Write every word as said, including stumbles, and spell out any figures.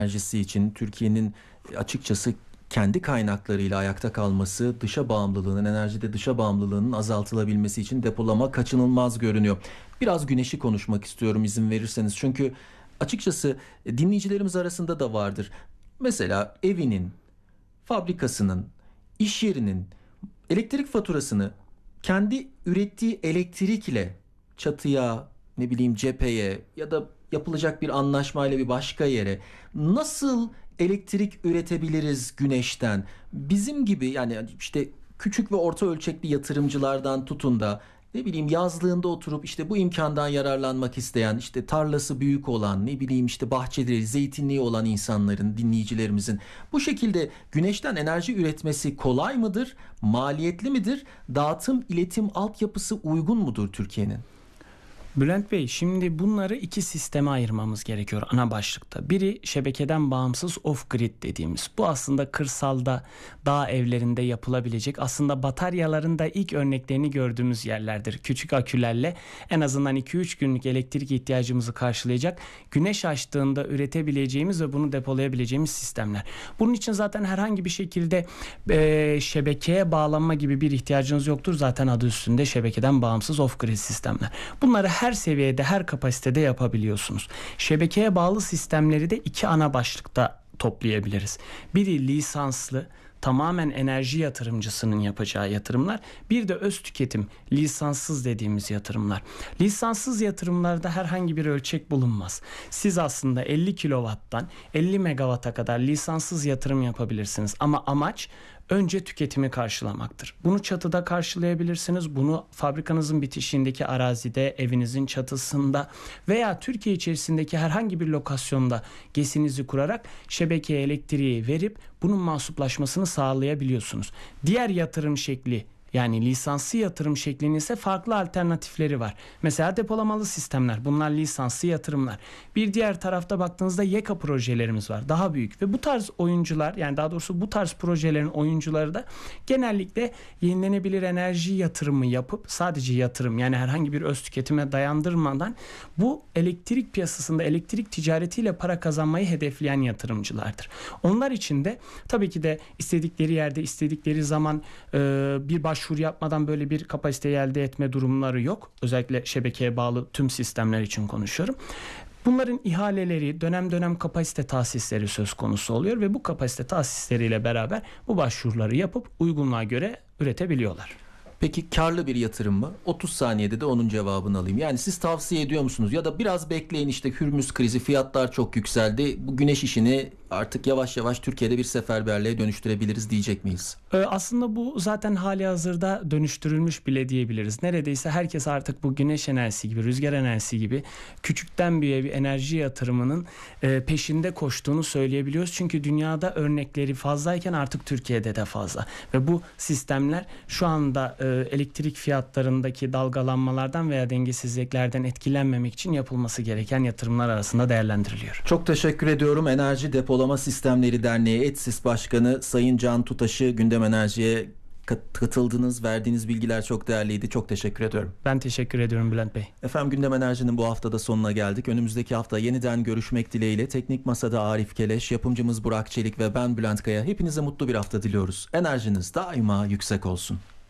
enerjisi için Türkiye'nin açıkçası kendi kaynaklarıyla ayakta kalması, dışa bağımlılığının, enerjide dışa bağımlılığının azaltılabilmesi için depolama kaçınılmaz görünüyor. Biraz güneşi konuşmak istiyorum izin verirseniz. Çünkü açıkçası dinleyicilerimiz arasında da vardır. Mesela evinin, fabrikasının, iş yerinin elektrik faturasını kendi ürettiği elektrikle çatıya, ne bileyim cepheye ya da yapılacak bir anlaşmayla bir başka yere nasıl elektrik üretebiliriz güneşten? Bizim gibi yani işte küçük ve orta ölçekli yatırımcılardan tutun da ne bileyim yazlığında oturup işte bu imkandan yararlanmak isteyen, işte tarlası büyük olan, ne bileyim işte bahçeleri, zeytinliği olan insanların, dinleyicilerimizin bu şekilde güneşten enerji üretmesi kolay mıdır? Maliyetli midir? Dağıtım, iletim altyapısı uygun mudur Türkiye'nin? Bülent Bey, şimdi bunları iki sisteme ayırmamız gerekiyor ana başlıkta. Biri şebekeden bağımsız off-grid dediğimiz. Bu aslında kırsalda, dağ evlerinde yapılabilecek, aslında bataryaların da ilk örneklerini gördüğümüz yerlerdir. Küçük akülerle en azından iki üç günlük elektrik ihtiyacımızı karşılayacak, güneş açtığında üretebileceğimiz ve bunu depolayabileceğimiz sistemler. Bunun için zaten herhangi bir şekilde e, şebekeye bağlanma gibi bir ihtiyacınız yoktur. Zaten adı üstünde şebekeden bağımsız off-grid sistemler. Bunları her seviyede, her kapasitede yapabiliyorsunuz. Şebekeye bağlı sistemleri de iki ana başlıkta toplayabiliriz. Biri lisanslı, tamamen enerji yatırımcısının yapacağı yatırımlar. Bir de öz tüketim, lisanssız dediğimiz yatırımlar. Lisanssız yatırımlarda herhangi bir ölçek bulunmaz. Siz aslında elli kilowatttan elli megawata kadar lisanssız yatırım yapabilirsiniz. Ama amaç önce tüketimi karşılamaktır. Bunu çatıda karşılayabilirsiniz. Bunu fabrikanızın bitişiğindeki arazide, evinizin çatısında veya Türkiye içerisindeki herhangi bir lokasyonda GES'inizi kurarak şebekeye elektriği verip bunun mahsuplaşmasını sağlayabiliyorsunuz. Diğer yatırım şekli, yani lisanslı yatırım şeklinin ise farklı alternatifleri var. Mesela depolamalı sistemler. Bunlar lisanslı yatırımlar. Bir diğer tarafta baktığınızda YEKA projelerimiz var. Daha büyük ve bu tarz oyuncular, yani daha doğrusu bu tarz projelerin oyuncuları da genellikle yenilenebilir enerji yatırımı yapıp sadece yatırım, yani herhangi bir öz tüketime dayandırmadan bu elektrik piyasasında elektrik ticaretiyle para kazanmayı hedefleyen yatırımcılardır. Onlar için de tabii ki de istedikleri yerde, istedikleri zaman e, bir baş başvuru yapmadan böyle bir kapasiteyi elde etme durumları yok. Özellikle şebekeye bağlı tüm sistemler için konuşuyorum. Bunların ihaleleri, dönem dönem kapasite tahsisleri söz konusu oluyor ve bu kapasite tahsisleriyle beraber bu başvuruları yapıp uygunluğa göre üretebiliyorlar. Peki karlı bir yatırım mı? otuz saniyede de onun cevabını alayım. Yani siz tavsiye ediyor musunuz? Ya da biraz bekleyin, işte Hürmüz krizi, fiyatlar çok yükseldi. Bu güneş işini artık yavaş yavaş Türkiye'de bir seferberliğe dönüştürebiliriz diyecek miyiz? Ee, aslında bu zaten hali hazırda dönüştürülmüş bile diyebiliriz. Neredeyse herkes artık bu güneş enerjisi gibi, rüzgar enerjisi gibi küçükten büyüğe bir enerji yatırımının e, peşinde koştuğunu söyleyebiliyoruz. Çünkü dünyada örnekleri fazlayken artık Türkiye'de de fazla. Ve bu sistemler şu anda e, elektrik fiyatlarındaki dalgalanmalardan veya dengesizliklerden etkilenmemek için yapılması gereken yatırımlar arasında değerlendiriliyor. Çok teşekkür ediyorum. Enerji Depolama Sistemleri Derneği ETSİS Başkanı Sayın Can Tutaş'ı Gündem Enerji'ye katıldınız. Verdiğiniz bilgiler çok değerliydi. Çok teşekkür ediyorum. Ben teşekkür ediyorum Bülent Bey. Efendim, Gündem Enerji'nin bu haftada sonuna geldik. Önümüzdeki hafta yeniden görüşmek dileğiyle. Teknik Masa'da Arif Keleş, yapımcımız Burak Çelik ve ben Bülent Kaya. Hepinize mutlu bir hafta diliyoruz. Enerjiniz daima yüksek olsun.